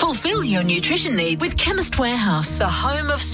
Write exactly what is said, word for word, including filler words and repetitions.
Fulfill your nutrition needs with Chemist Warehouse, the home of